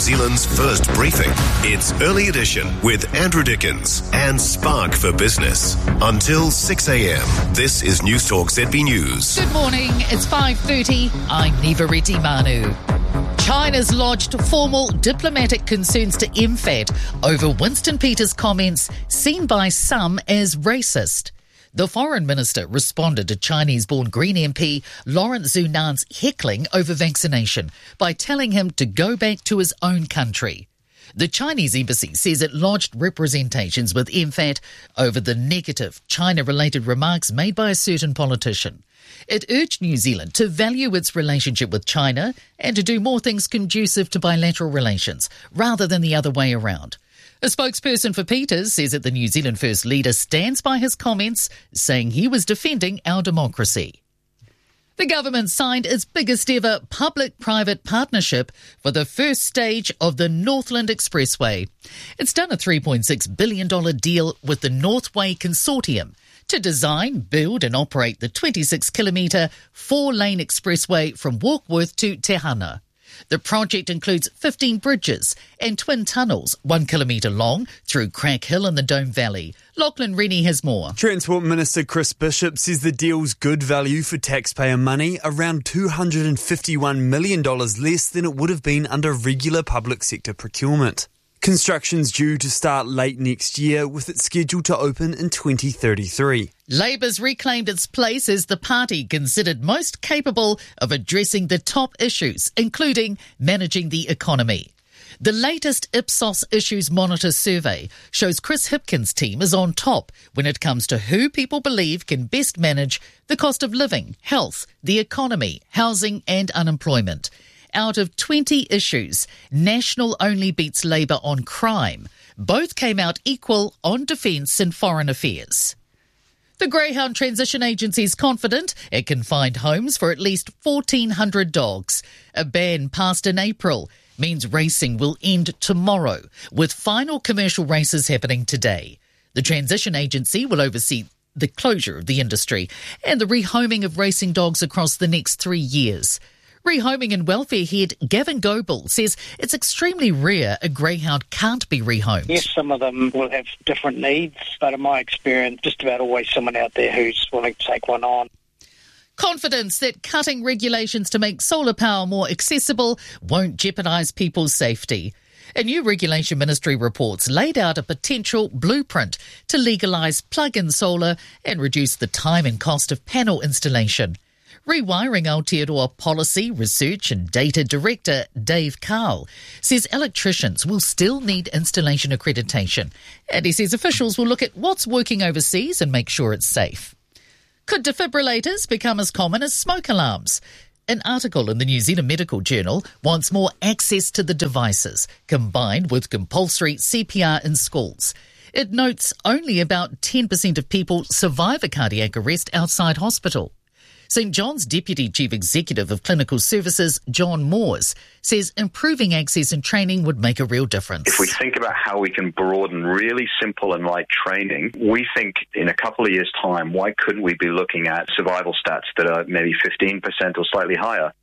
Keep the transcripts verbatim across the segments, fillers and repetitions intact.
Zealand's first briefing. It's Early Edition with Andrew Dickens and Spark for Business. Until six a.m, this is News Talk Z B News. Good morning, it's five thirty. I'm Nivariti Manu. China's lodged formal diplomatic concerns to M F A T over Winston Peters' comments seen by some as racist. The foreign minister responded to Chinese-born Green M P Lawrence Zunan's heckling over vaccination by telling him to go back to his own country. The Chinese embassy says it lodged representations with M F A T over the negative China-related remarks made by a certain politician. It urged New Zealand to value its relationship with China and to do more things conducive to bilateral relations, rather than the other way around. A spokesperson for Peters says that the New Zealand First Leader stands by his comments, saying he was defending our democracy. The government signed its biggest ever public-private partnership for the first stage of the Northland Expressway. It's done a three point six billion dollars deal with the Northway Consortium to design, build and operate the twenty-six kilometre four-lane expressway from Warkworth to Te Hana. The project includes fifteen bridges and twin tunnels, one kilometre long, through Crack Hill and the Dome Valley. Lachlan Rennie has more. Transport Minister Chris Bishop says the deal's good value for taxpayer money, around two hundred fifty-one million dollars less than it would have been under regular public sector procurement. Construction's due to start late next year, with it scheduled to open in twenty thirty-three. Labour's reclaimed its place as the party considered most capable of addressing the top issues, including managing the economy. The latest Ipsos Issues Monitor survey shows Chris Hipkins' team is on top when it comes to who people believe can best manage the cost of living, health, the economy, housing and unemployment. Out of twenty issues, National only beats Labour on crime. Both came out equal on defence and foreign affairs. The Greyhound Transition Agency is confident it can find homes for at least fourteen hundred dogs. A ban passed in April means racing will end tomorrow, with final commercial races happening today. The Transition Agency will oversee the closure of the industry and the rehoming of racing dogs across the next three years. Rehoming and welfare head Gavin Goebel says it's extremely rare a greyhound can't be rehomed. Yes, some of them will have different needs, but in my experience, just about always someone out there who's willing to take one on. Confidence that cutting regulations to make solar power more accessible won't jeopardise people's safety. A new regulation ministry reports laid out a potential blueprint to legalise plug-in solar and reduce the time and cost of panel installation. Rewiring Aotearoa Policy, Research and Data Director Dave Carl says electricians will still need installation accreditation, and he says officials will look at what's working overseas and make sure it's safe. Could defibrillators become as common as smoke alarms? An article in the New Zealand Medical Journal wants more access to the devices, combined with compulsory C P R in schools. It notes only about ten percent of people survive a cardiac arrest outside hospital. St John's Deputy Chief Executive of Clinical Services, John Moores, says improving access and training would make a real difference. If we think about how we can broaden really simple and light training, we think in a couple of years' time, why couldn't we be looking at survival stats that are maybe fifteen percent or slightly higher?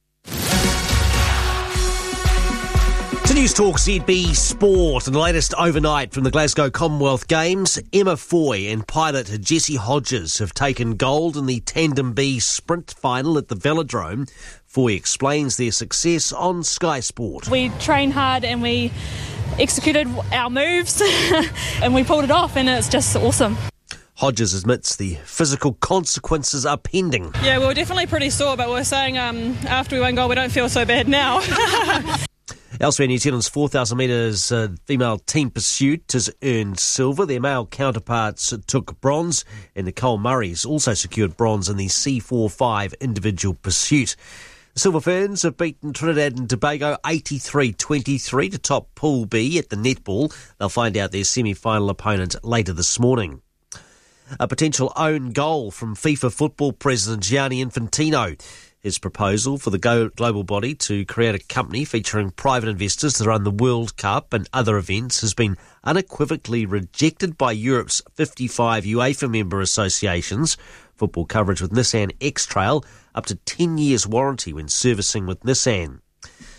To News Talk Z B Sport and the latest overnight from the Glasgow Commonwealth Games, Emma Foy and pilot Jesse Hodges have taken gold in the Tandem B sprint final at the Velodrome. Foy explains their success on Sky Sport. We trained hard and we executed our moves and we pulled it off, and it's just awesome. Hodges admits the physical consequences are pending. Yeah, we were definitely pretty sore, but we're saying um, after we won gold, we don't feel so bad now. Elsewhere, New Zealand's four thousand metres uh, female team pursuit has earned silver. Their male counterparts took bronze, and Nicole Murray's also secured bronze in the C forty-five individual pursuit. The Silver Ferns have beaten Trinidad and Tobago eighty-three twenty-three to top Pool B at the netball. They'll find out their semi-final opponent later this morning. A potential own goal from FIFA football president Gianni Infantino. His proposal for the global body to create a company featuring private investors to run the World Cup and other events has been unequivocally rejected by Europe's fifty-five UEFA member associations. Football coverage with Nissan X-Trail, up to ten years warranty when servicing with Nissan.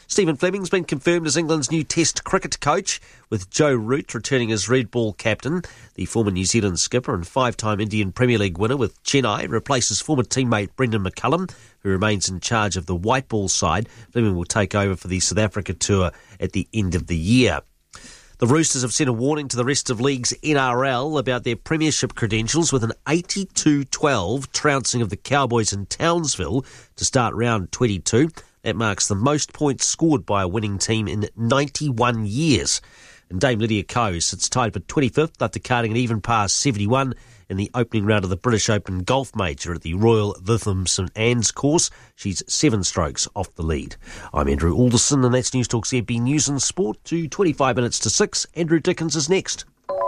Stephen Fleming's been confirmed as England's new Test cricket coach, with Joe Root returning as red ball captain. The former New Zealand skipper and five-time Indian Premier League winner with Chennai replaces former teammate Brendan McCullum, who remains in charge of the white ball side. Fleming will take over for the South Africa tour at the end of the year. The Roosters have sent a warning to the rest of League's N R L about their premiership credentials with an eighty-two twelve trouncing of the Cowboys in Townsville to start round twenty-two. That marks the most points scored by a winning team in ninety-one years. And Dame Lydia Ko sits tied for twenty-fifth after carding an even par seventy-one in the opening round of the British Open Golf Major at the Royal Lytham St Anne's course. She's seven strokes off the lead. I'm Andrew Alderson, and that's News Talk Z B News and Sport to twenty-five minutes to six. Andrew Dickens is next.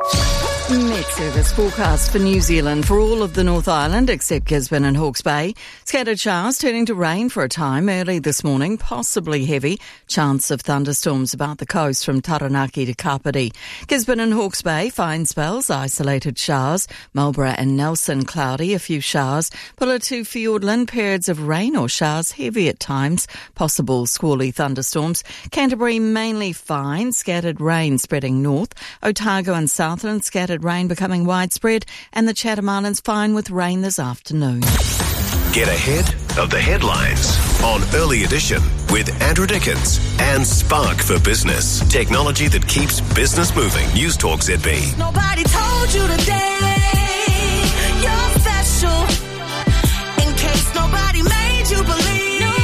Met Service forecast for New Zealand for all of the North Island except Gisborne and Hawke's Bay. Scattered showers turning to rain for a time early this morning, possibly heavy. Chance of thunderstorms about the coast from Taranaki to Kapiti. Gisborne and Hawke's Bay, fine spells, isolated showers. Marlborough and Nelson, cloudy, a few showers. Pulla to Fiordland, periods of rain or showers, heavy at times. Possible squally thunderstorms. Canterbury, mainly fine, scattered rain spreading north. Otago and Southland, scattered rain becoming widespread, and the Chatham Islands fine with rain this afternoon. Get ahead of the headlines on Early Edition with Andrew Dickens and Spark for Business. Technology that keeps business moving. News Talk Z B. Nobody told you today you're special. In case nobody made you believe.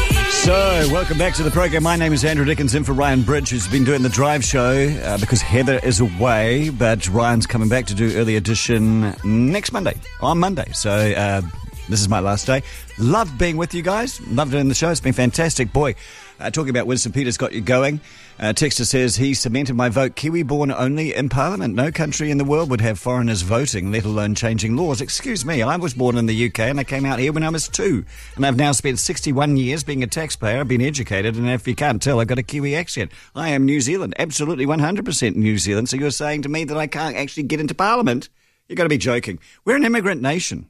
So, welcome back to the program. My name is Andrew Dickens, in for Ryan Bridge, who's been doing the drive show uh, because Heather is away, but Ryan's coming back to do Early Edition next Monday, on Monday. So, uh, this is my last day. Loved being with you guys. Loved doing the show. It's been fantastic. Boy, uh, talking about Winston Peters got you going. Uh, Texter says, he cemented my vote. Kiwi-born only in Parliament. No country in the world would have foreigners voting, let alone changing laws. Excuse me, I was born in the U K and I came out here when I was two. And I've now spent sixty-one years being a taxpayer. I've been educated, and if you can't tell, I've got a Kiwi accent. I am New Zealand. Absolutely one hundred percent New Zealand. So you're saying to me that I can't actually get into Parliament? You've got to be joking. We're an immigrant nation.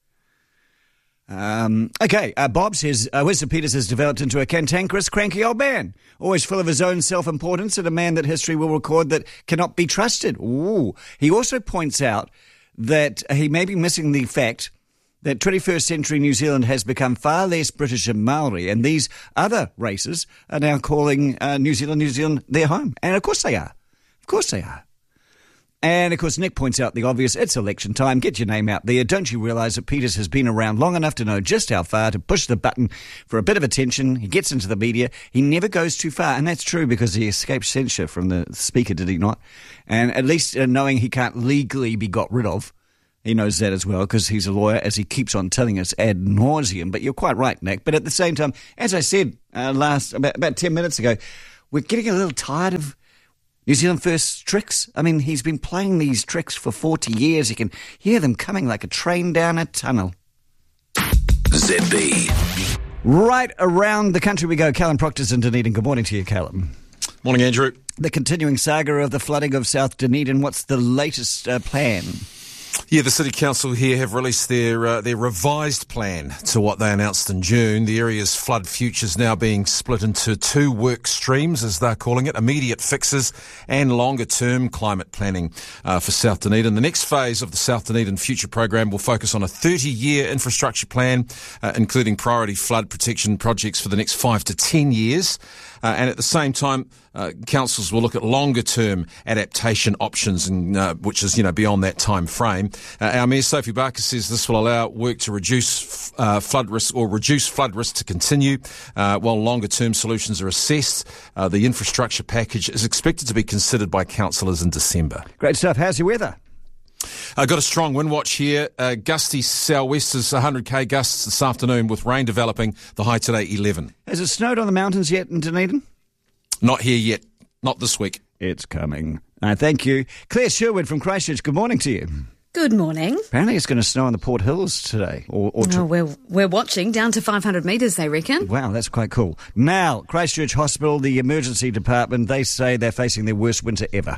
Um, okay, uh, Bob says, uh, Winston Peters has developed into a cantankerous, cranky old man, always full of his own self-importance, and a man that history will record that cannot be trusted. Ooh. He also points out that he may be missing the fact that twenty-first century New Zealand has become far less British and Maori, and these other races are now calling uh, New Zealand, New Zealand their home. And of course they are. Of course they are. And, of course, Nick points out the obvious. It's election time. Get your name out there. Don't you realise that Peters has been around long enough to know just how far to push the button for a bit of attention? He gets into the media. He never goes too far. And that's true because he escaped censure from the speaker, did he not? And at least uh, knowing he can't legally be got rid of, he knows that as well because he's a lawyer, as he keeps on telling us ad nauseum. But you're quite right, Nick. But at the same time, as I said uh, last about, about ten minutes ago, we're getting a little tired of New Zealand First tricks. I mean, he's been playing these tricks for forty years. You can hear them coming like a train down a tunnel. Z B. Right around the country we go. Callum Proctor's in Dunedin. Good morning to you, Callum. Morning, Andrew. The continuing saga of the flooding of South Dunedin. What's the latest uh, plan? Yeah, the City Council here have released their uh, their revised plan to what they announced in June. The area's flood future's now being split into two work streams, as they're calling it, immediate fixes and longer-term climate planning uh, for South Dunedin. The next phase of the South Dunedin Future Program will focus on a thirty-year infrastructure plan, uh, including priority flood protection projects for the next five to ten years. Uh, and at the same time, uh, councils will look at longer-term adaptation options, and uh, which is, you know, beyond that time frame. Uh, our Mayor Sophie Barker says this will allow work to reduce uh, flood risk or reduce flood risk to continue, uh, while longer-term solutions are assessed. Uh, the infrastructure package is expected to be considered by councillors in December. Great stuff. How's your weather? I uh, got a strong wind watch here. Uh, gusty sou'westers, one hundred k gusts this afternoon, with rain developing. The high today, eleven. Has it snowed on the mountains yet in Dunedin? Not here yet. Not this week. It's coming. Uh, thank you. Claire Sherwood from Christchurch, good morning to you. Good morning. Apparently it's going to snow on the Port Hills today. Or, or oh, we're, we're watching down to five hundred metres, they reckon. Wow, that's quite cool. Now, Christchurch Hospital, the emergency department, they say they're facing their worst winter ever.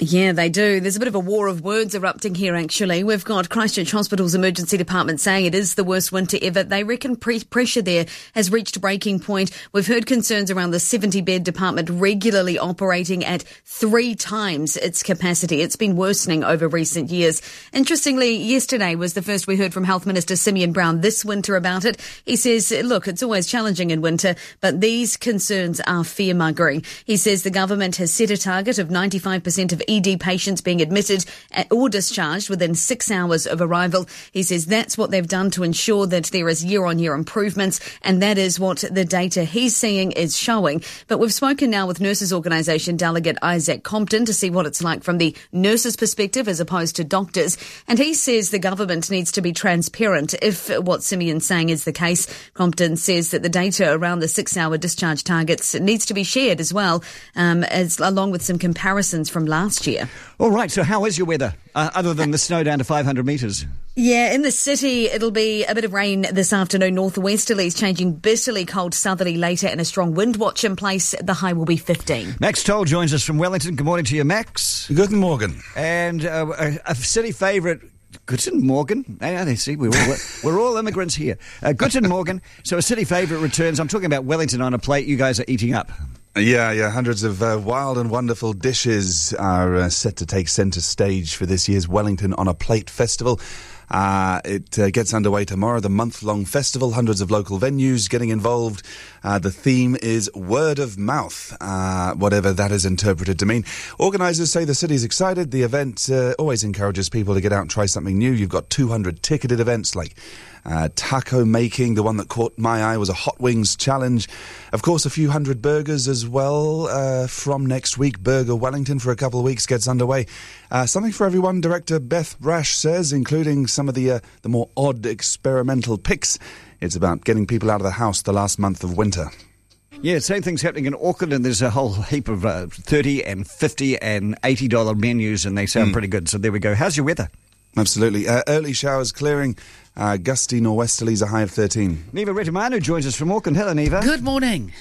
Yeah, they do. There's a bit of a war of words erupting here, actually. We've got Christchurch Hospital's emergency department saying it is the worst winter ever. They reckon pre- pressure there has reached breaking point. We've heard concerns around the seventy-bed department regularly operating at three times its capacity. It's been worsening over recent years. Interestingly, yesterday was the first we heard from Health Minister Simeon Brown this winter about it. He says, look, it's always challenging in winter, but these concerns are fear-mongering. He says the government has set a target of ninety-five percent of E D patients being admitted or discharged within six hours of arrival. He says that's what they've done to ensure that there is year-on-year improvements, and that is what the data he's seeing is showing. But we've spoken now with Nurses Organisation delegate Isaac Compton to see what it's like from the nurses' perspective as opposed to doctors. And he says the government needs to be transparent if what Simeon's saying is the case. Compton says that the data around the six-hour discharge targets needs to be shared as well, um, as along with some comparisons from last year. All right, so how is your weather, uh, other than the snow down to five hundred metres? Yeah, in the city, it'll be a bit of rain this afternoon. Northwesterlies changing bitterly cold southerly later and a strong wind watch in place. The high will be fifteen. Max Toll joins us from Wellington. Good morning to you, Max. Guten Morgen. And uh, a, a city favourite... Guten Morgen. Yeah, they see, we're all, we're all immigrants here. Uh, Guten Morgen. So a city favourite returns. I'm talking about Wellington on a plate you guys are eating up. Yeah, yeah. Hundreds of uh, wild and wonderful dishes are uh, set to take centre stage for this year's Wellington on a Plate festival. Uh, it uh, gets underway tomorrow, the month-long festival. Hundreds of local venues getting involved. Uh, the theme is word of mouth, uh, whatever that is interpreted to mean. Organisers say the city's excited. The event uh, always encourages people to get out and try something new. You've got two hundred ticketed events like Uh, taco making. The one that caught my eye was a hot wings challenge. Of course, a few hundred burgers as well. Uh, from next week, Burger Wellington for a couple of weeks gets underway. Uh, something for everyone, director Beth Brash says, including some of the uh, the more odd experimental picks. It's about getting people out of the house the last month of winter. Yeah, same thing's happening in Auckland, and there's a whole heap of uh, thirty and fifty and eighty dollar menus, and they sound mm. pretty good. So there we go. How's your weather? Absolutely. Uh, early showers clearing. Uh, gusty norwesterlies, a high of thirteen. Neva Retimanu joins us from Auckland. Hello, Neva. Good morning.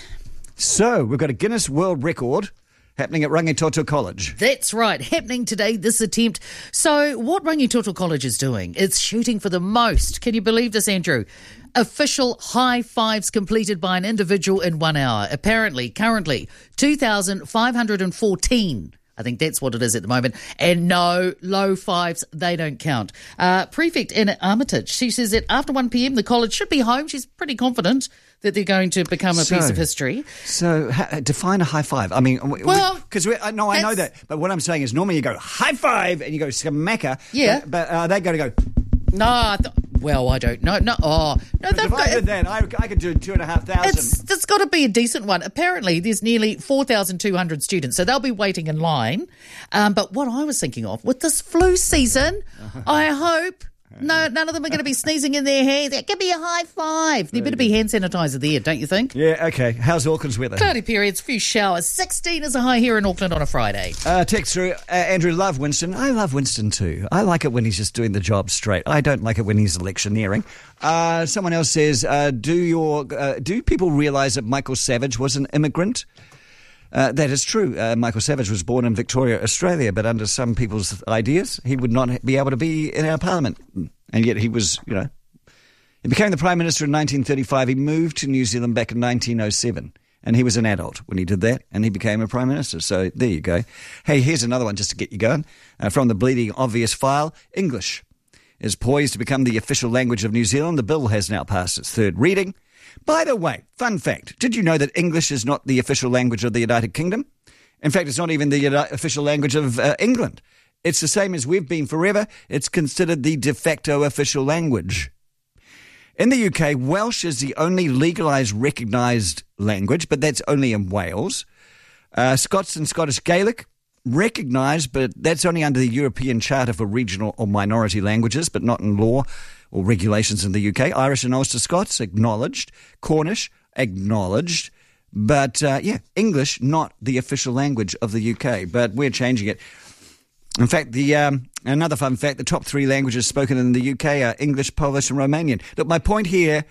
So, we've got a Guinness World Record happening at Rangitoto College. That's right, happening today, this attempt. So, what Rangitoto College is doing, it's shooting for the most. Can you believe this, Andrew? Official high fives completed by an individual in one hour. Apparently, currently, two thousand five hundred fourteen. I think that's what it is at the moment. And no, low fives, they don't count. Uh, Prefect Anna Armitage, she says that after one p.m. the college should be home. She's pretty confident that they're going to become a so, piece of history. So ha- define a high five. I mean, well, because no, I know that. But what I'm saying is normally you go high five and you go skamaka. Yeah. But, but uh, they got to go. No, I th- well, I don't know. No, oh, no. But if I did that, I, I could do two and a half thousand. It's, it's got to be a decent one. Apparently, there's nearly four thousand two hundred students, so they'll be waiting in line. Um, but what I was thinking of, with this flu season, I hope no, none of them are going to be sneezing in their hands. Give me a high five. There better be hand sanitizer there, don't you think? Yeah, okay. How's Auckland's weather? Cloudy periods, few showers. sixteen is a high here in Auckland on a Friday. Uh, text through, uh, Andrew, love Winston. I love Winston too. I like it when he's just doing the job straight. I don't like it when he's electioneering. Uh, someone else says, uh, do your uh, do people realise that Michael Savage was an immigrant? Uh, that is true. Uh, Michael Savage was born in Victoria, Australia, but under some people's ideas, he would not be able to be in our parliament. And yet he was, you know, he became the Prime Minister in nineteen thirty-five. He moved to New Zealand back in nineteen oh seven. And he was an adult when he did that, and he became a Prime Minister. So there you go. Hey, here's another one just to get you going. Uh, from the bleeding obvious file, English is poised to become the official language of New Zealand. The bill has now passed its third reading. By the way, fun fact, did you know that English is not the official language of the United Kingdom? In fact, it's not even the uh, official language of uh, England. It's the same as we've been forever. It's considered the de facto official language. In the U K, Welsh is the only legalised, recognised language, but that's only in Wales. Uh, Scots and Scottish Gaelic, recognised, but that's only under the European Charter for Regional or Minority Languages, but not in law or regulations in the U K. Irish and Ulster Scots, acknowledged. Cornish, acknowledged. But, uh, yeah, English, not the official language of the U K, but we're changing it. In fact, the um, another fun fact, the top three languages spoken in the U K are English, Polish and Romanian. Look, my point here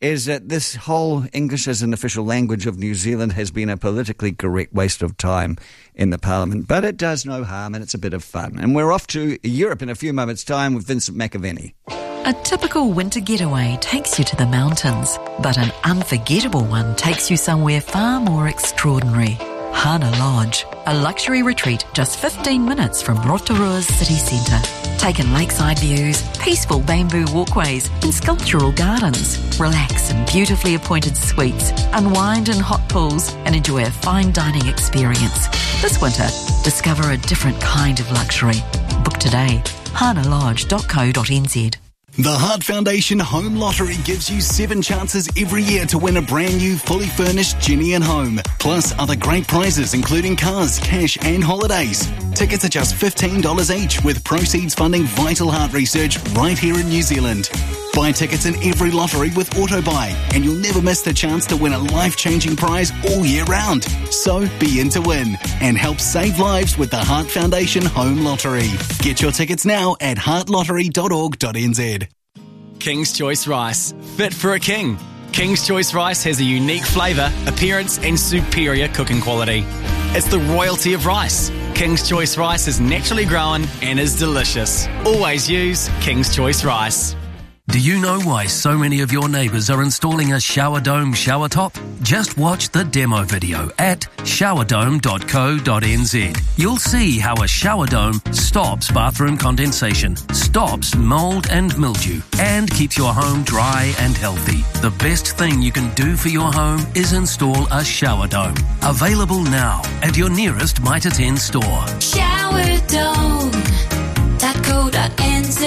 is that this whole English as an official language of New Zealand has been a politically correct waste of time in the Parliament, but it does no harm and it's a bit of fun. And we're off to Europe in a few moments' time with Vincent McAvenny. A typical winter getaway takes you to the mountains, but an unforgettable one takes you somewhere far more extraordinary. Hana Lodge, a luxury retreat just fifteen minutes from Rotorua's city centre. Take in lakeside views, peaceful bamboo walkways and sculptural gardens. Relax in beautifully appointed suites, unwind in hot pools and enjoy a fine dining experience. This winter, discover a different kind of luxury. Book today, hana lodge dot co dot n z. The Heart Foundation Home Lottery gives you seven chances every year to win a brand new, fully furnished Genian home. Plus other great prizes including cars, cash and holidays. Tickets are just fifteen dollars each, with proceeds funding vital heart research right here in New Zealand. Buy tickets in every lottery with AutoBuy and you'll never miss the chance to win a life-changing prize all year round. So be in to win and help save lives with the Heart Foundation Home Lottery. Get your tickets now at heart lottery dot org dot n z. King's Choice Rice. Fit for a king. King's Choice Rice has a unique flavour, appearance and superior cooking quality. It's the royalty of rice. King's Choice Rice is naturally grown and is delicious. Always use King's Choice Rice. Do you know why so many of your neighbours are installing a shower dome shower top? Just watch the demo video at shower dome dot co dot n z. You'll see how a shower dome stops bathroom condensation, stops mould and mildew, and keeps your home dry and healthy. The best thing you can do for your home is install a shower dome. Available now at your nearest Mitre ten store. shower dome dot co dot n z.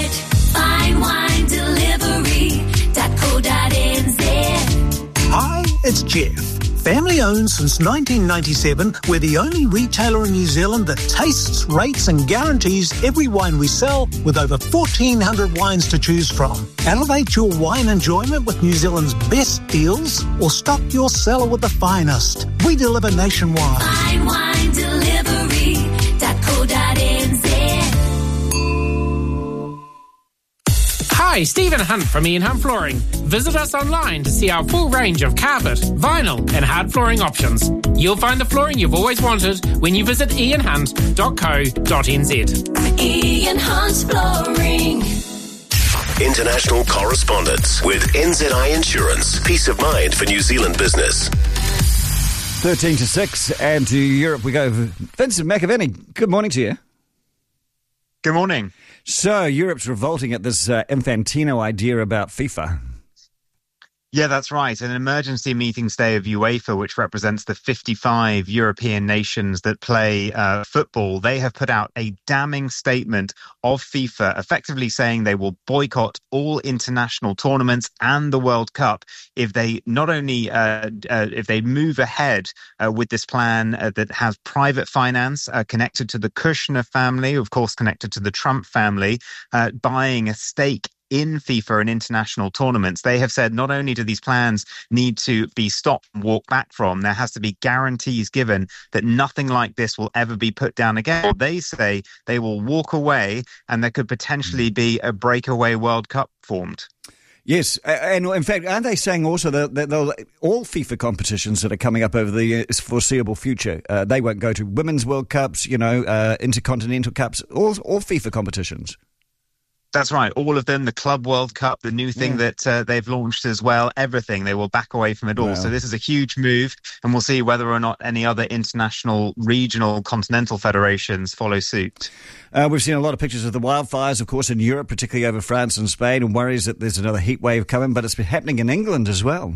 Fine wine delivery dot co dot n z. Hi, it's Jeff. Family owned since nineteen ninety-seven, we're the only retailer in New Zealand that tastes, rates and guarantees every wine we sell, with over fourteen hundred wines to choose from. Elevate your wine enjoyment with New Zealand's best deals, or stock your cellar with the finest. We deliver nationwide. Fine wine delivery dot co dot n z. Hi, Stephen Hunt from Ian Hunt Flooring. Visit us online to see our full range of carpet, vinyl and hard flooring options. You'll find the flooring you've always wanted when you visit ian hunt dot co dot n z. Ian Hunt Flooring. International correspondence with N Z I Insurance. Peace of mind for New Zealand business. thirteen to six, and to Europe we go. Vincent McAvenny, good morning to you. Good morning. So, Europe's revolting at this uh, Infantino idea about FIFA. Yeah, that's right. An emergency meeting today of UEFA, which represents the fifty-five European nations that play uh, football, they have put out a damning statement of FIFA, effectively saying they will boycott all international tournaments and the World Cup if they not only uh, uh, if they move ahead uh, with this plan uh, that has private finance uh, connected to the Kushner family, of course connected to the Trump family, uh, buying a stake in FIFA and international tournaments. They have said not only do these plans need to be stopped and walked back from, there has to be guarantees given that nothing like this will ever be put down again. They say they will walk away and there could potentially be a breakaway World Cup formed. Yes, and in fact, aren't they saying also that, that they'll, all FIFA competitions that are coming up over the foreseeable future, uh, they won't go to Women's World Cups, you know, uh, Intercontinental Cups, all, all FIFA competitions? That's right. All of them, the Club World Cup, the new thing yeah. that uh, they've launched as well, everything. They will back away from it all. Wow. So this is a huge move, and we'll see whether or not any other international, regional, continental federations follow suit. Uh, we've seen a lot of pictures of the wildfires, of course, in Europe, particularly over France and Spain, and worries that there's another heat wave coming, but it's been happening in England as well.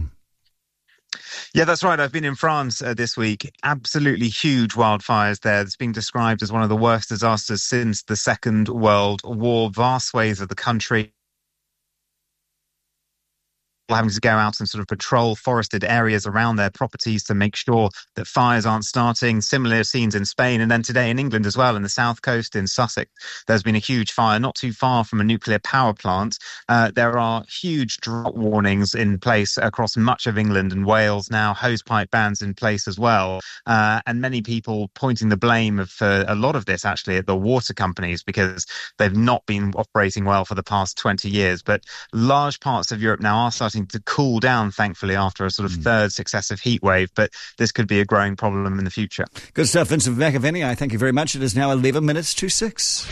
Yeah, that's right. I've been in France uh, this week. Absolutely huge wildfires there. It's being described as one of the worst disasters since the Second World War. Vast swathes of the country having to go out and sort of patrol forested areas around their properties to make sure that fires aren't starting. Similar scenes in Spain, and then today in England as well, in the south coast in Sussex, there's been a huge fire not too far from a nuclear power plant. Uh, there are huge drought warnings in place across much of England and Wales now, hosepipe bans in place as well, uh, and many people pointing the blame of uh, a lot of this actually at the water companies because they've not been operating well for the past twenty years. But large parts of Europe now are starting starting to cool down, thankfully, after a sort of mm. third successive heat wave, but this could be a growing problem in the future. Good stuff, Vincent McAvenny. I thank you very much. It is now eleven minutes to six.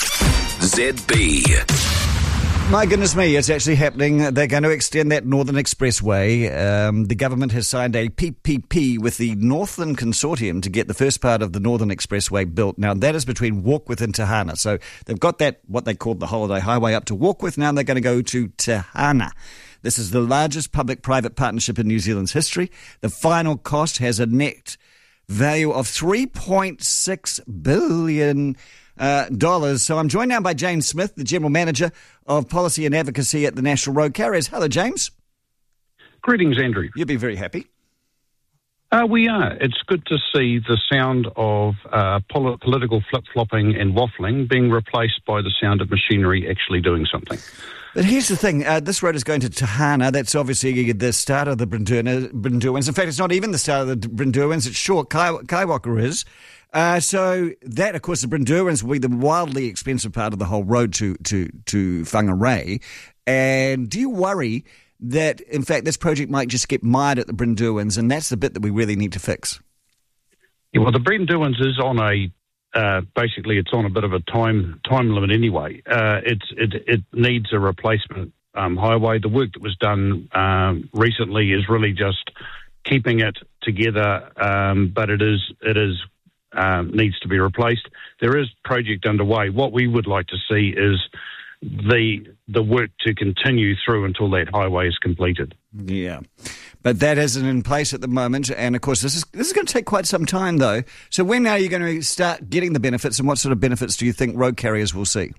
Z B. My goodness me, it's actually happening. They're going to extend that Northern Expressway. Um, the government has signed a P P P with the Northland Consortium to get the first part of the Northern Expressway built. Now, that is between Warkworth and Tahana. So they've got that, what they called the Holiday Highway, up to Warkworth. Now they're going to go to Tahana. This is the largest public-private partnership in New Zealand's history. The final cost has a net value of three point six billion dollars. Uh, dollars. So I'm joined now by James Smith, the General Manager of Policy and Advocacy at the National Road Carriers. Hello, James. Greetings, Andrew. You'll be very happy. Uh, we are. It's good to see the sound of uh, pol- political flip-flopping and waffling being replaced by the sound of machinery actually doing something. But here's the thing. Uh, this road is going to Tahana. That's obviously the start of the Brindurans. In fact, it's not even the start of the Brindurans. It's short. Kai- Kaiwaka is. Uh, so that, of course, the Brindurans will be the wildly expensive part of the whole road to, to, to Whangarei. And do you worry that, in fact, this project might just get mired at the Brindurans, and that's the bit that we really need to fix? Yeah, well, the Brindurans is on a, uh, basically it's on a bit of a time time limit anyway. Uh, it's, it, it needs a replacement um, highway. The work that was done um, recently is really just keeping it together, um, but it is it is... Um, needs to be replaced. There is project underway. What we would like to see is the the work to continue through until that highway is completed. Yeah, but that isn't in place at the moment, and of course this is this is going to take quite some time, though. So when are you going to start getting the benefits, and what sort of benefits do you think road carriers will see?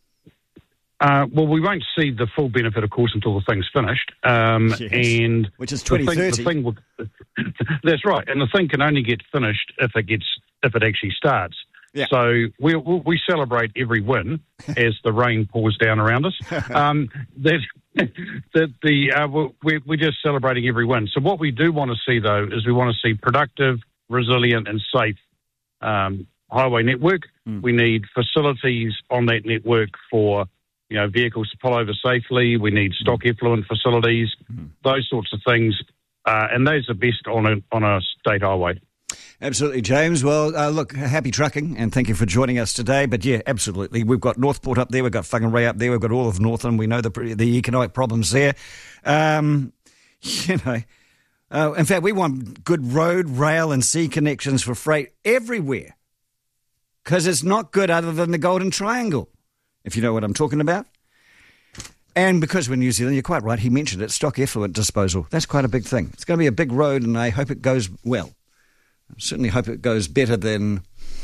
Uh, well, we won't see the full benefit, of course, until the thing's finished. Um, yes. and Which is twenty thirty. The thing, the thing will, that's right, and the thing can only get finished if it gets if it actually starts. Yeah. So we we celebrate every win as the rain pours down around us. Um, that that the uh, we're we're just celebrating every win. So what we do want to see, though, is we want to see productive, resilient, and safe um, highway network. Mm. We need facilities on that network for you know vehicles to pull over safely. We need stock mm. effluent facilities, mm. those sorts of things, uh, and those are best on a on a state highway. Absolutely, James. Well, uh, look, happy trucking, and thank you for joining us today. But yeah, absolutely. We've got Northport up there, we've got Whangarei up there, we've got all of Northland. We know the the economic problems there. Um, you know, uh, in fact, we want good road, rail and sea connections for freight everywhere, because it's not good other than the Golden Triangle, if you know what I'm talking about. And because we're New Zealand, you're quite right, he mentioned it, stock effluent disposal. That's quite a big thing. It's going to be a big road, and I hope it goes well. I certainly hope it goes better than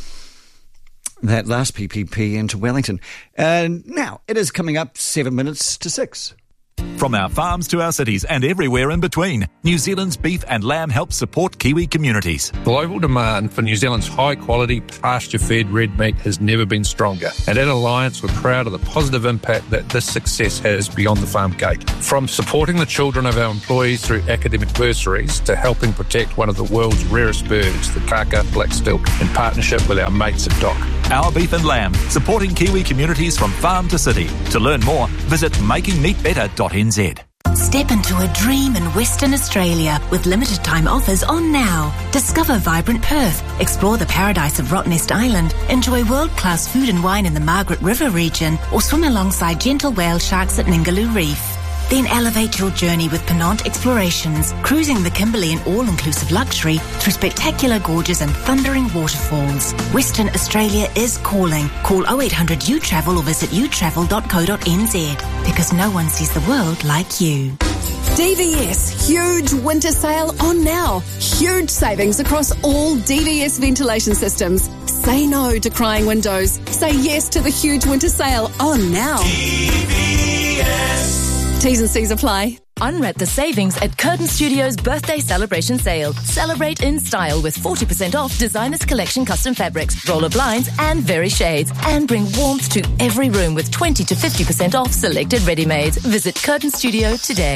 that last P P P into Wellington. And now, it is coming up seven minutes to six. From our farms to our cities and everywhere in between, New Zealand's beef and lamb helps support Kiwi communities. Global demand for New Zealand's high-quality, pasture-fed red meat has never been stronger. And at Alliance, we're proud of the positive impact that this success has beyond the farm gate. From supporting the children of our employees through academic bursaries to helping protect one of the world's rarest birds, the kaka black-stilt, in partnership with our mates at D O C. Our beef and lamb, supporting Kiwi communities from farm to city. To learn more, visit making meat better dot n z. Step into a dream in Western Australia with limited time offers on now. Discover vibrant Perth, explore the paradise of Rottnest Island, enjoy world-class food and wine in the Margaret River region, or swim alongside gentle whale sharks at Ningaloo Reef. Then elevate your journey with Penant Explorations, cruising the Kimberley in all-inclusive luxury through spectacular gorges and thundering waterfalls. Western Australia is calling. Call oh eight hundred U travel or visit u travel dot co dot n z, because no one sees the world like you. D V S, huge winter sale on now. Huge savings across all D V S ventilation systems. Say no to crying windows. Say yes to the huge winter sale on now. D V S. T's and C's apply. Unwrap the savings at Curtain Studios' birthday celebration sale. Celebrate in style with forty percent off Designers Collection custom fabrics, roller blinds and very shades. And bring warmth to every room with twenty to fifty percent off selected ready-mades. Visit Curtain Studio today.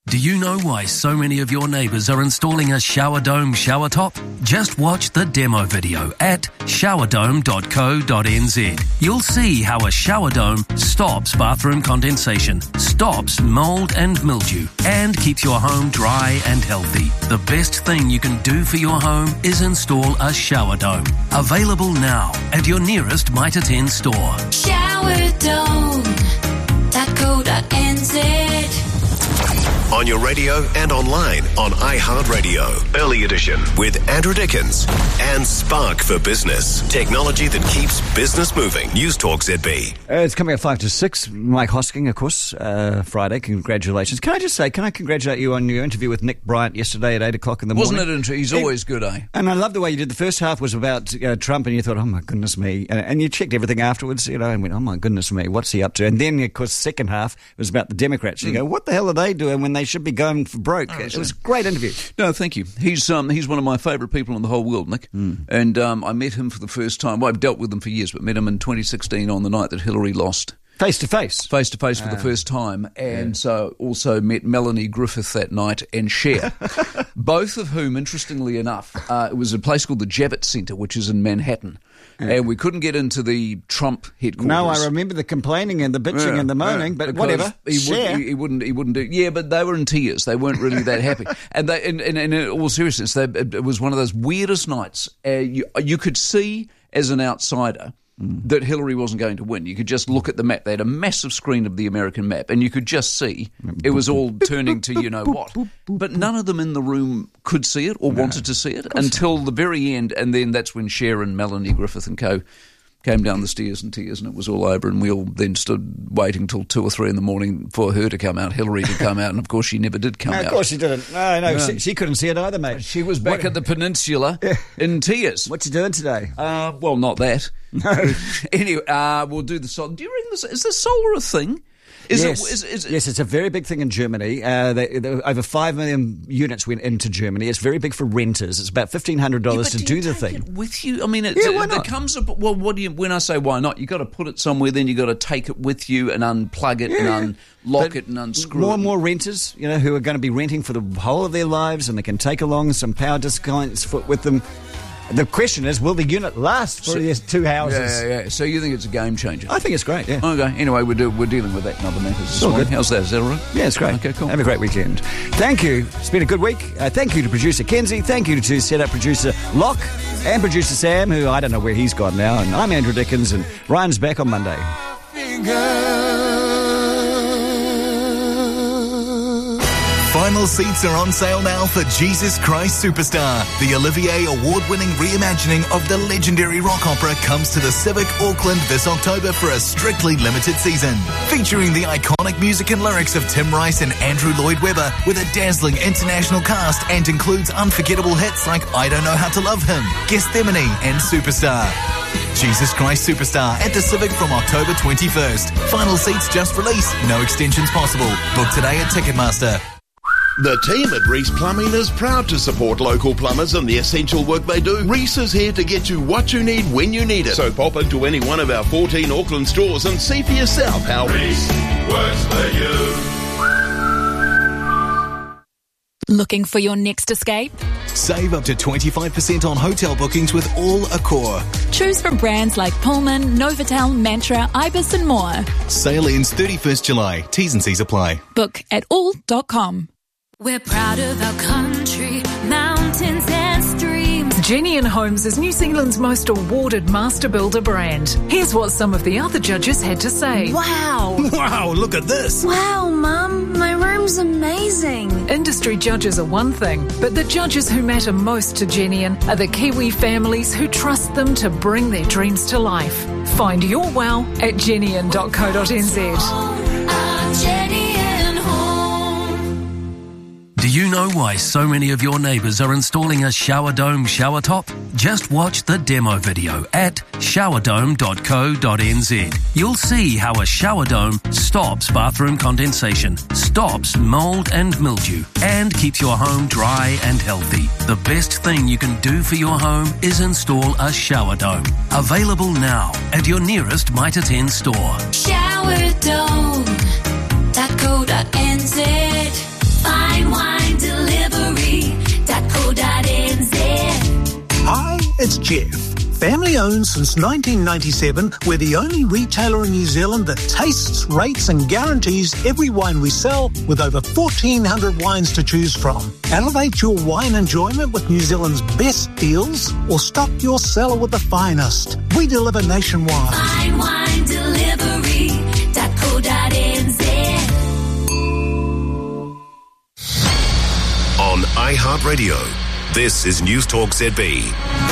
Do you know why so many of your neighbours are installing a shower dome shower top? Just watch the demo video at shower dome dot co dot n z. You'll see how a shower dome stops bathroom condensation, stops mould and mildew, and keeps your home dry and healthy. The best thing you can do for your home is install a shower dome. Available now at your nearest Mitre ten store. shower dome dot co dot n z. On your radio and online on iHeartRadio. Early Edition with Andrew Dickens and Spark for Business. Technology that keeps business moving. News Talk Z B. Uh, it's coming at five to six. Mike Hosking, of course, uh, Friday. Congratulations. Can I just say, can I congratulate you on your interview with Nick Bryant yesterday at eight o'clock in the Wasn't morning? it? Inter- he's always good, eh? And I love the way you did. The first half was about uh, Trump, and you thought, oh my goodness me. And, and you checked everything afterwards, you know, and went, oh my goodness me, what's he up to? And then, of course, second half was about the Democrats. You Mm. go, what the hell are they doing when they should be going for broke? Oh, it was a great interview. No, thank you. He's um, he's one of my favourite people in the whole world, Nick. Mm. And um, I met him for the first time. Well, I've dealt with him for years, but met him in twenty sixteen on the night that Hillary lost. Face to face? Face to face for Ah. the first time. And yeah. so also met Melanie Griffith that night and Cher. Both of whom, interestingly enough, uh, it was a place called the Javits Centre, which is in Manhattan. Yeah. And we couldn't get into the Trump headquarters. No, I remember the complaining and the bitching yeah, and the moaning, yeah, but whatever. He, Cher. would, he, he wouldn't. He wouldn't do. Yeah, but they were in tears. They weren't really that happy. And they, in, in, in all seriousness, they, it was one of those weirdest nights. Uh, you, you could see as an outsider that Hillary wasn't going to win. You could just look at the map. They had a massive screen of the American map, and you could just see it was all turning to you know what. But none of them in the room could see it or No, wanted to see it until the very end, and then that's when Cher and Melanie Griffith and co came down the stairs in tears, and it was all over, and we all then stood waiting till two or three in the morning for her to come out, Hillary to come out, and of course she never did come no, out. Of course she didn't. No, no, No. She, she couldn't see it either, mate. She was back What- at the peninsula in tears. What's she doing today? Uh, well, not that. No. Anyway, uh, we'll do the solar. Do you reckon this, is the solar a thing? Is yes. it? Is, is it yes, it's a very big thing in Germany. Uh, they, they, over five million units went into Germany. It's very big for renters. It's about fifteen hundred dollars Yeah, to but do do you the take thing. it with you? I mean, it, Yeah, why it, not? there comes a well. What do you? When I say why not, you got to put it somewhere. Then you got to take it with you and unplug it Yeah. and unlock But it and unscrew More it. and more renters, you know, who are going to be renting for the whole of their lives, and they can take along some power discounts for, with them. The question is, will the unit last for So- these two houses? Yeah, yeah, yeah. So you think it's a game changer? I think it's great, yeah. Okay. Anyway, we're do, we're dealing with that in other matters this all morning. good. How's that? Is that all right? Yeah, it's great. Okay, cool. Have a great weekend. Thank you. It's been a good week. Uh, thank you to producer Kenzie. Thank you to setup producer Locke and producer Sam, who I don't know where he's gone now. And I'm Andrew Dickens, and Ryan's back on Monday. Final seats are on sale now for Jesus Christ Superstar. The Olivier Award-winning reimagining of the legendary rock opera comes to the Civic Auckland this October for a strictly limited season. Featuring the iconic music and lyrics of Tim Rice and Andrew Lloyd Webber with a dazzling international cast, and includes unforgettable hits like I Don't Know How to Love Him, Gethsemane and Superstar. Jesus Christ Superstar at the Civic from October twenty-first. Final seats just released. No extensions possible. Book today at Ticketmaster. The team at Reese Plumbing is proud to support local plumbers and the essential work they do. Reese is here to get you what you need when you need it. So pop into any one of our fourteen Auckland stores and see for yourself how Reese works for you. Looking for your next escape? Save up to twenty-five percent on hotel bookings with all Accor. Choose from brands like Pullman, Novotel, Mantra, Ibis and more. Sale ends thirty-first July. T's and C's apply. Book at all dot com. We're proud of our country, mountains and streams. Jenny and Homes is New Zealand's most awarded master builder brand. Here's what some of the other judges had to say. Wow. Wow, look at this. Wow, Mum, my room's amazing. Industry judges are one thing, but the judges who matter most to Jenny are the Kiwi families who trust them to bring their dreams to life. Find your wow at jennian dot co dot n z. Our Jenny and home. Do you know why so many of your neighbours are installing a shower dome shower top? Just watch the demo video at shower dome dot co dot n z. You'll see how a shower dome stops bathroom condensation, stops mould and mildew, and keeps your home dry and healthy. The best thing you can do for your home is install a shower dome. Available now at your nearest Mitre ten store. shower dome dot co dot n z. Find it's Jeff. Family owned since nineteen ninety-seven, we're the only retailer in New Zealand that tastes, rates and guarantees every wine we sell with over fourteen hundred wines to choose from. Elevate your wine enjoyment with New Zealand's best deals or stock your cellar with the finest. We deliver nationwide. Fine wine delivery dot co dot n z. On iHeartRadio, this is News Talk Z B.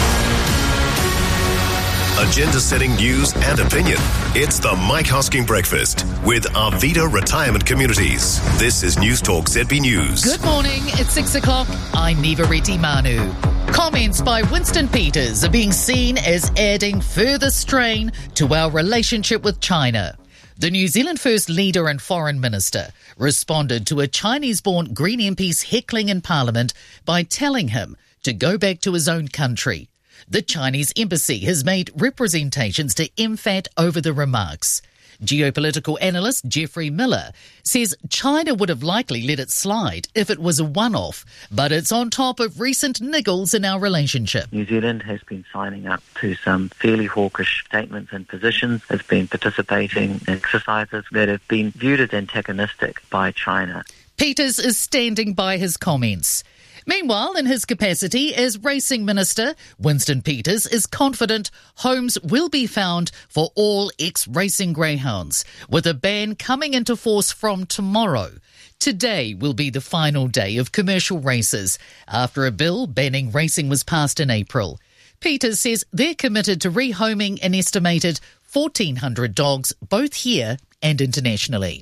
Agenda-setting news and opinion. It's the Mike Hosking Breakfast with Arvida Retirement Communities. This is News Talk Z B News. Good morning. It's six o'clock. I'm Neva Reti Manu. Comments by Winston Peters are being seen as adding further strain to our relationship with China. The New Zealand First Leader and Foreign Minister responded to a Chinese-born Green M P's heckling in Parliament by telling him to go back to his own country. The Chinese embassy has made representations to M F A T over the remarks. Geopolitical analyst Jeffrey Miller says China would have likely let it slide if it was a one-off, but it's on top of recent niggles in our relationship. New Zealand has been signing up to some fairly hawkish statements and positions. It's been participating in exercises that have been viewed as antagonistic by China. Peters is standing by his comments. Meanwhile, in his capacity as Racing Minister, Winston Peters is confident homes will be found for all ex-racing greyhounds, with a ban coming into force from tomorrow. Today will be the final day of commercial races, after a bill banning racing was passed in April. Peters says they're committed to rehoming an estimated fourteen hundred dogs, both here and internationally.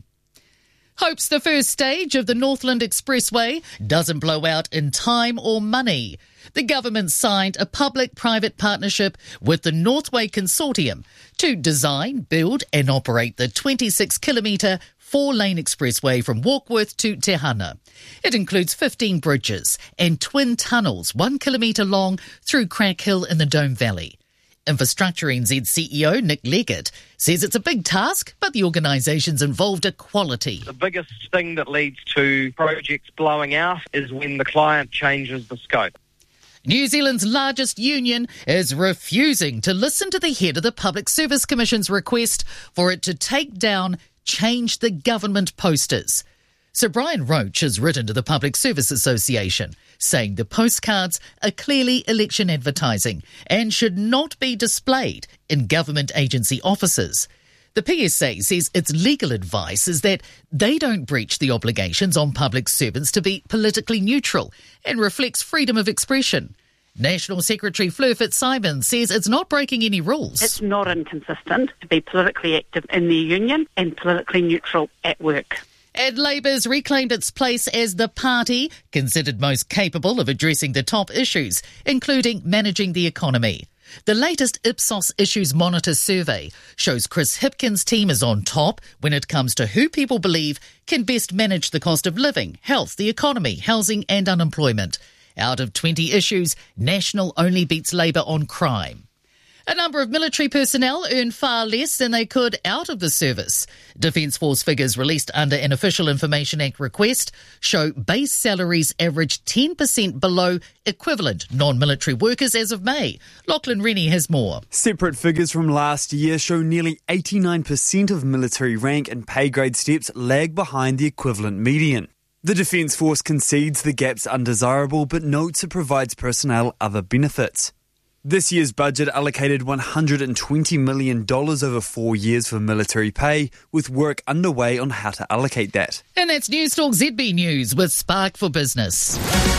Hopes the first stage of the Northland Expressway doesn't blow out in time or money. The government signed a public-private partnership with the Northway Consortium to design, build and operate the twenty-six kilometre four-lane expressway from Warkworth to Te Hana. It includes fifteen bridges and twin tunnels, one kilometre long, through Crack Hill in the Dome Valley. Infrastructure N Z C E O Nick Leggett says it's a big task, but the organisations involved are quality. The biggest thing that leads to projects blowing out is when the client changes the scope. New Zealand's largest union is refusing to listen to the head of the Public Service Commission's request for it to take down Change the Government posters. Sir Brian Roach has written to the Public Service Association, saying the postcards are clearly election advertising and should not be displayed in government agency offices. The P S A says its legal advice is that they don't breach the obligations on public servants to be politically neutral and reflects freedom of expression. National Secretary Fleur Fitzsimon says it's not breaking any rules. It's not inconsistent to be politically active in the union and politically neutral at work. And Labour's reclaimed its place as the party considered most capable of addressing the top issues, including managing the economy. The latest Ipsos Issues Monitor survey shows Chris Hipkins' team is on top when it comes to who people believe can best manage the cost of living, health, the economy, housing and unemployment. Out of twenty issues, National only beats Labour on crime. A number of military personnel earn far less than they could out of the service. Defence Force figures released under an Official Information Act request show base salaries average ten percent below equivalent non-military workers as of May. Lachlan Rennie has more. Separate figures from last year show nearly eighty-nine percent of military rank and pay grade steps lag behind the equivalent median. The Defence Force concedes the gap's undesirable but notes it provides personnel other benefits. This year's budget allocated one hundred twenty million dollars over four years for military pay, with work underway on how to allocate that. And that's News Talk Z B News with Spark for Business.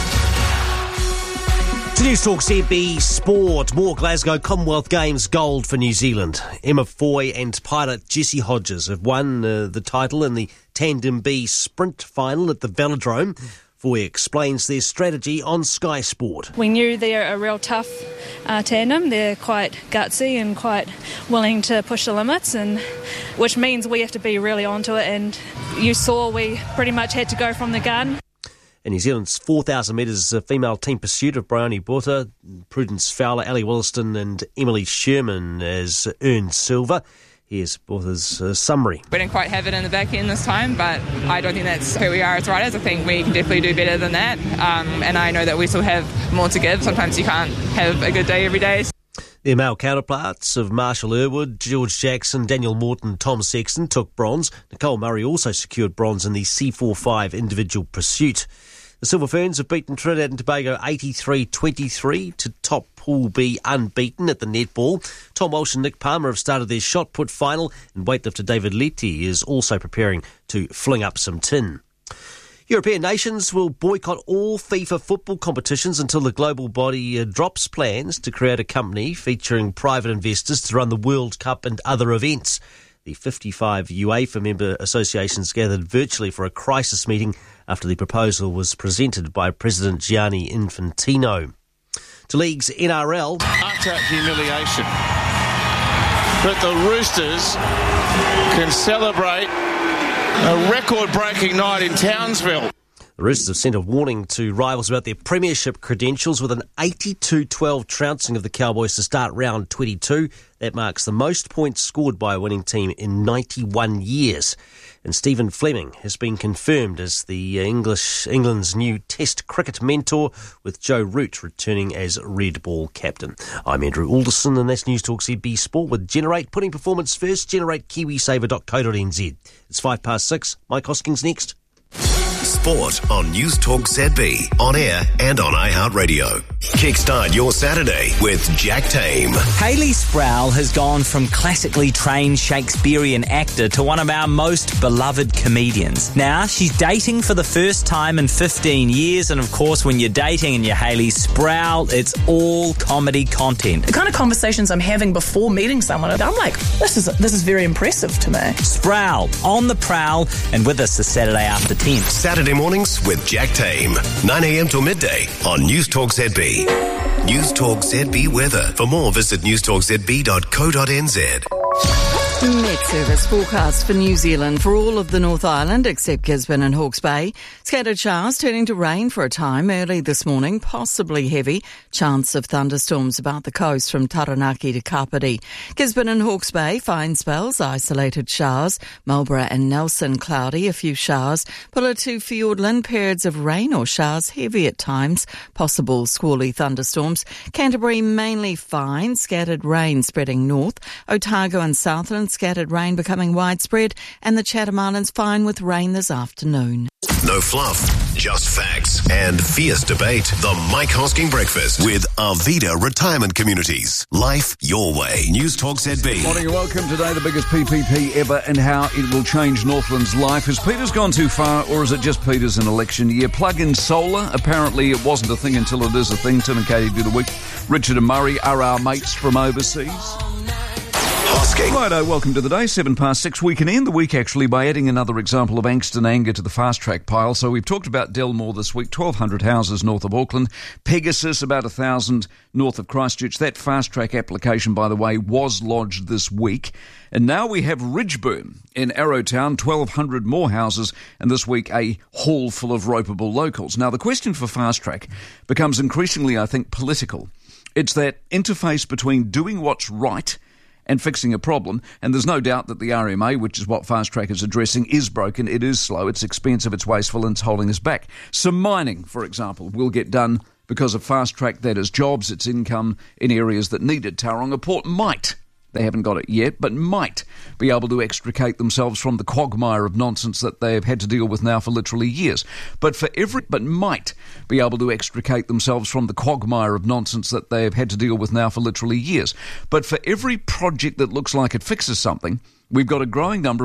To News Talk Z B Sport, more Glasgow Commonwealth Games gold for New Zealand. Emma Foy and pilot Jessie Hodges have won uh, the title in the Tandem B sprint final at the Velodrome. Foy explains their strategy on Sky Sport. We knew they're a real tough uh, tandem. They're quite gutsy and quite willing to push the limits, and which means we have to be really onto it. And you saw we pretty much had to go from the gun. In New Zealand's four thousand metres female team pursuit of Bryony Bota, Prudence Fowler, Ali Williston and Emily Sherman has earned silver. Here's Bota's uh, summary. We didn't quite have it in the back end this time, but I don't think that's who we are as riders. I think we can definitely do better than that, um, and I know that we still have more to give. Sometimes you can't have a good day every day. Their male counterparts of Marshall Irwood, George Jackson, Daniel Morton, Tom Sexton took bronze. Nicole Murray also secured bronze in the C forty-five individual pursuit. The Silver Ferns have beaten Trinidad and Tobago eighty-three twenty-three to top Pool B unbeaten at the netball. Tom Walsh and Nick Palmer have started their shot put final, and weightlifter David Letty is also preparing to fling up some tin. European nations will boycott all FIFA football competitions until the global body uh, drops plans to create a company featuring private investors to run the World Cup and other events. The fifty-five UEFA member associations gathered virtually for a crisis meeting after the proposal was presented by President Gianni Infantino. To League's N R L. Utter humiliation. But the Roosters can celebrate a record-breaking night in Townsville. The Roosters have sent a warning to rivals about their premiership credentials with an eighty-two twelve trouncing of the Cowboys to start round twenty-two. That marks the most points scored by a winning team in ninety-one years. And Stephen Fleming has been confirmed as the English England's new Test cricket mentor, with Joe Root returning as red ball captain. I'm Andrew Alderson, and that's News Talk Z B Sport with Generate, putting performance first. Generate KiwiSaver dot co dot n z. It's five past six. Mike Hoskins next. Sport on News Talk Z B, on air and on iHeartRadio. Kickstart your Saturday with Jack Tame. Hayley Sproul has gone from classically trained Shakespearean actor to one of our most beloved comedians. Now, she's dating for the first time in fifteen years, and of course, when you're dating and you're Hayley Sproul, it's all comedy content. The kind of conversations I'm having before meeting someone, I'm like, this is this is very impressive to me. Sproul, on the prowl, and with us this Saturday after ten. Saturday mornings with Jack Tame, nine a.m. till midday on News Talk Z B. News Talk Z B weather. For more, visit news talk z b dot co dot n z. Met Service forecast for New Zealand for all of the North Island except Gisborne and Hawke's Bay. Scattered showers turning to rain for a time early this morning, possibly heavy. Chance of thunderstorms about the coast from Taranaki to Kapiti. Gisborne and Hawke's Bay, fine spells, isolated showers. Marlborough and Nelson, cloudy, a few showers. Pulla to Fiordland, periods of rain or showers, heavy at times. Possible squally thunderstorms. Canterbury, mainly fine, scattered rain spreading north. Otago and Southland, scattered rain becoming widespread, and the Chatham Islands fine with rain this afternoon. No fluff, just facts and fierce debate. The Mike Hosking Breakfast with Arvida Retirement Communities. Life your way. News Talk Z B. Morning and welcome. Today, the biggest P P P ever and how it will change Northland's life. Has Peters gone too far, or is it just Peters in election year? Plug-in solar. Apparently it wasn't a thing until it is a thing. Tim and Katie do the week. Richard and Murray are our mates from overseas. Righto, welcome to the day, seven past six. We can end the week, actually, by adding another example of angst and anger to the fast-track pile. So we've talked about Delmore this week, twelve hundred houses north of Auckland. Pegasus, about one thousand north of Christchurch. That fast-track application, by the way, was lodged this week. And now we have Ridgeburn in Arrowtown, twelve hundred more houses, and this week a hall full of ropeable locals. Now, the question for fast-track becomes increasingly, I think, political. It's that interface between doing what's right and fixing a problem, and there's no doubt that the R M A, which is what Fast Track is addressing, is broken, it is slow, it's expensive, it's wasteful, and it's holding us back. Some mining, for example, will get done because of Fast Track. That is jobs, it's income in areas that need it. Tauranga Port might, they haven't got it yet, but might be able to extricate themselves from the quagmire of nonsense that they've had to deal with now for literally years. But for every, but might be able to extricate themselves from the quagmire of nonsense that they've had to deal with now for literally years. But for every project that looks like it fixes something, we've got a growing number